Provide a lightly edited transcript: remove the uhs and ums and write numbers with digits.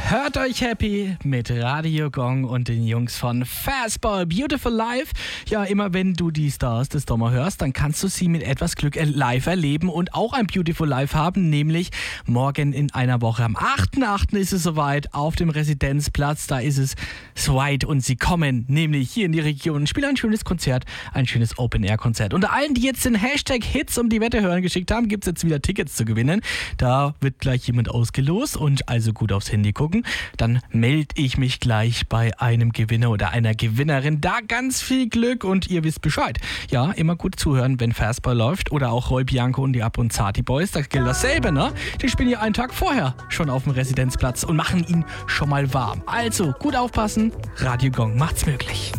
Hört euch happy mit Radio Gong und den Jungs von Fastball Beautiful Life. Ja, immer wenn du die Stars des Sommer hörst, dann kannst du sie mit etwas Glück live erleben und auch ein Beautiful Life haben, nämlich morgen in einer Woche. Am 8.8. ist es soweit auf dem Residenzplatz. Da ist es soweit und sie kommen nämlich hier in die Region und spielen ein schönes Konzert, ein schönes Open-Air-Konzert. Unter allen, die jetzt den Hashtag Hits um die Wette hören geschickt haben, gibt es jetzt wieder Tickets zu gewinnen. Da wird gleich jemand ausgelost und also gut aufs Handy gucken. Dann melde ich mich gleich bei einem Gewinner oder einer Gewinnerin. Da ganz viel Glück und ihr wisst Bescheid. Ja, immer gut zuhören, wenn Fastball läuft oder auch Roy Bianco und die Ab- und Zati Boys. Da gilt dasselbe, ne? Die spielen ja einen Tag vorher schon auf dem Residenzplatz und machen ihn schon mal warm. Also, gut aufpassen. Radio Gong macht's möglich.